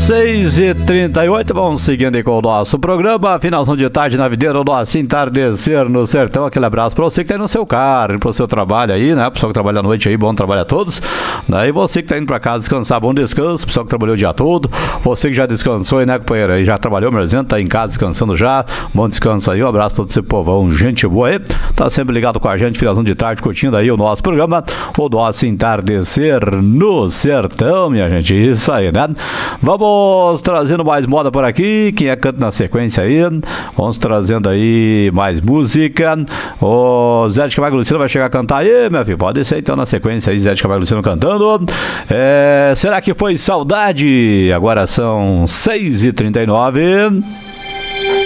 6h38, vamos seguindo aí com o nosso programa. Finalzão de tarde na videira, o nosso entardecer no sertão. Aquele abraço pra você que tá indo no seu carro, pro seu trabalho aí, né? Pessoal que trabalha à noite aí, bom trabalho a todos. E você que tá indo pra casa descansar, bom descanso. Pessoal que trabalhou o dia todo. Você que já descansou aí, né, companheiro? Aí já trabalhou, Merzento, tá em casa descansando já. Bom descanso aí, um abraço a todo esse povão, gente boa aí. Tá sempre ligado com a gente, finalzão de tarde, curtindo aí o nosso programa, o nosso entardecer no sertão, minha gente. Isso aí, né? Vamos trazendo mais moda por aqui. Quem é que canta na sequência aí? Vamos trazendo aí mais música. O Zé de Camargo Luciano vai chegar a cantar aí, meu filho. Pode ser então na sequência aí, Zé de Camargo Luciano cantando. Será que foi saudade? Agora são 6h39.